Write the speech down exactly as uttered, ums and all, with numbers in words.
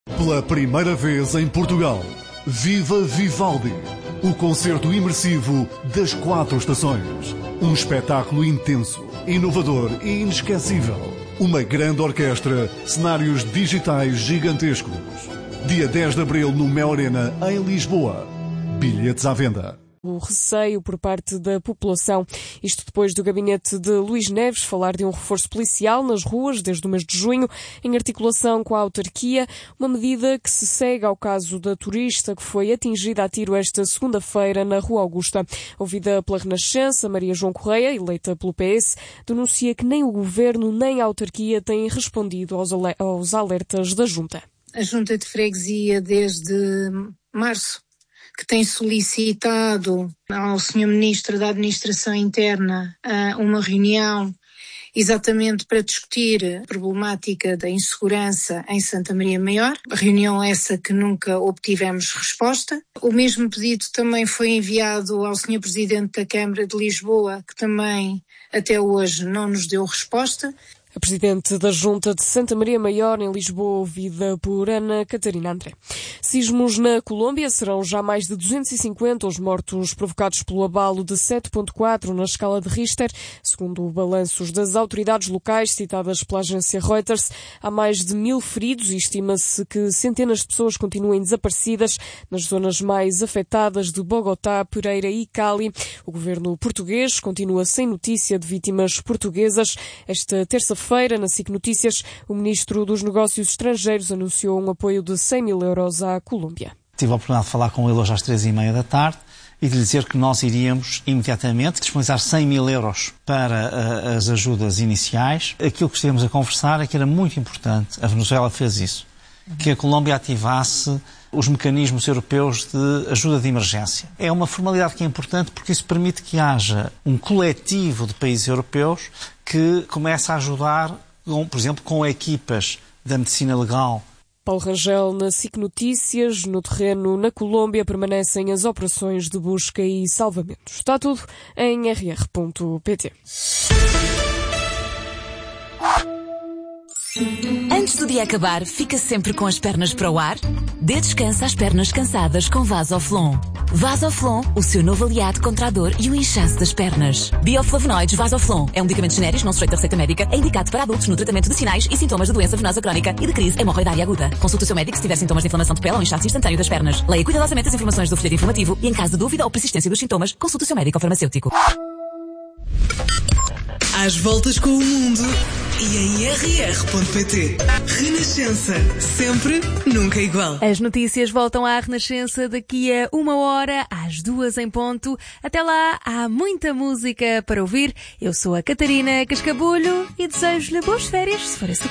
Pela primeira vez em Portugal, Viva Vivaldi, o concerto imersivo das quatro estações. Um espetáculo intenso, inovador e inesquecível. Uma grande orquestra, cenários digitais gigantescos. Dia dez de abril no Mel Arena, em Lisboa. Bilhetes à venda. O receio por parte da população. Isto depois do gabinete de Luís Neves falar de um reforço policial nas ruas desde o mês de junho, em articulação com a autarquia, uma medida que se segue ao caso da turista que foi atingida a tiro esta segunda-feira na Rua Augusta. Ouvida pela Renascença, Maria João Correia, eleita pelo P S, denuncia que nem o governo nem a autarquia têm respondido aos, aos alertas da Junta. A Junta de Freguesia desde março que tem solicitado ao senhor Ministro da Administração Interna uma reunião exatamente para discutir a problemática da insegurança em Santa Maria Maior. Reunião essa que nunca obtivemos resposta. O mesmo pedido também foi enviado ao senhor Presidente da Câmara de Lisboa, que também até hoje não nos deu resposta. A Presidente da Junta de Santa Maria Maior, em Lisboa, ouvida por Ana Catarina André. Sismos na Colômbia, serão já mais de duzentos e cinquenta os mortos provocados pelo abalo de sete ponto quatro na escala de Richter. Segundo balanços das autoridades locais, citadas pela agência Reuters, há mais de mil feridos e estima-se que centenas de pessoas continuem desaparecidas nas zonas mais afetadas de Bogotá, Pereira e Cali. O governo português continua sem notícia de vítimas portuguesas. Esta terça-feira, Feira, na S I C Notícias, o Ministro dos Negócios Estrangeiros anunciou um apoio de cem mil euros à Colômbia. Tive a oportunidade de falar com ele hoje às três e meia da tarde e de lhe dizer que nós iríamos imediatamente disponibilizar cem mil euros para uh, as ajudas iniciais. Aquilo que estivemos a conversar é que era muito importante, a Venezuela fez isso, que a Colômbia ativasse os mecanismos europeus de ajuda de emergência. É uma formalidade que é importante porque isso permite que haja um coletivo de países europeus que comece a ajudar, com, por exemplo, com equipas da medicina legal. Paulo Rangel, na S I C Notícias. No terreno, na Colômbia, permanecem as operações de busca e salvamento. Está tudo em r r ponto p t. Antes do dia acabar, fica sempre com as pernas para o ar? Dê descanso às pernas cansadas com Vasoflon. Vasoflon, o seu novo aliado contra a dor e o inchaço das pernas. Bioflavonoides Vasoflon é um medicamento genérico não sujeito a receita médica, é indicado para adultos no tratamento de sinais e sintomas de doença venosa crónica e de crise hemorroidária aguda. Consulte o seu médico se tiver sintomas de inflamação de pele ou inchaço instantâneo das pernas. Leia cuidadosamente as informações do folheto informativo e, em caso de dúvida ou persistência dos sintomas, consulte o seu médico ou farmacêutico. Às voltas com o mundo e em r r ponto p t. Renascença. Sempre, nunca igual. As notícias voltam à Renascença daqui a uma hora, às duas em ponto. Até lá, há muita música para ouvir. Eu sou a Catarina Cascabulho e desejo-lhe boas férias, se for esse